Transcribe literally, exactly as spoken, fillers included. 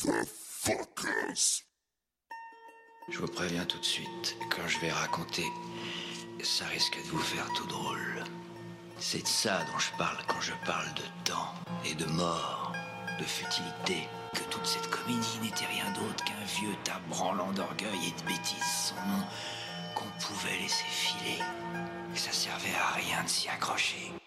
Motherfuckers. Je vous préviens tout de suite, quand je vais raconter, ça risque de vous faire tout drôle. C'est de ça dont je parle quand je parle de temps et de mort, de futilité, que toute cette comédie n'était rien d'autre qu'un vieux tas branlant d'orgueil et de bêtises sans nom qu'on pouvait laisser filer. Et ça servait à rien de s'y accrocher.